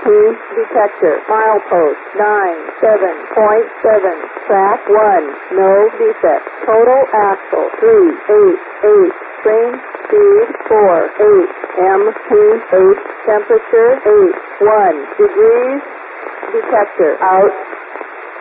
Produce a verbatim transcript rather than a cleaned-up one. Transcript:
detector. Milepost nine seven point seven. Track one. No defects. Total axle three eight eight. Train speed four eight. M P H temperature eight one degrees. Detector out.